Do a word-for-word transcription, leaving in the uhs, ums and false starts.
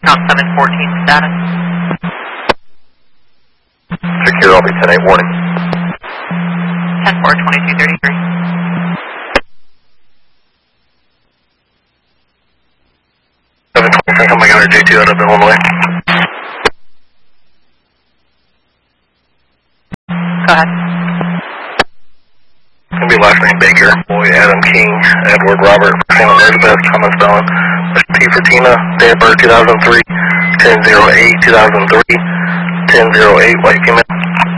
Count seven fourteen status. Secure, I'll be ten eight warning. ten four twenty-two thirty-three. seven twenty, I'm going to J two out of the one way. Go ahead. Gonna be last name Baker, boy Adam King, Edward Robert, Saint Elizabeth, Thomas Bellin, T for Tina, date of birth two thousand three, ten oh eight two thousand three, ten oh eight, white female.